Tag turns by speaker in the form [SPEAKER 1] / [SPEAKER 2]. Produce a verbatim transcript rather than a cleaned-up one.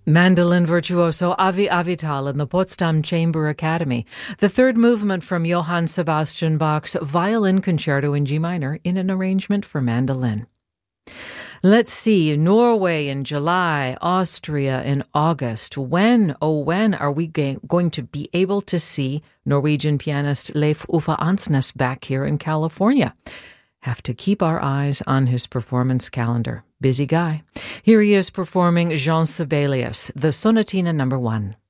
[SPEAKER 1] Mandolin virtuoso Avi Avital in the Potsdam Chamber Academy. The third movement from Johann Sebastian Bach's Violin Concerto in G minor in an arrangement for mandolin. Let's see, Norway in July, Austria in August. When, oh when, are we ga- going to be able to see Norwegian pianist Leif Uffe Ansnes back here in California? Have to keep our eyes on his performance calendar. Busy guy. Here he is performing Jean Sibelius, the Sonatina number one.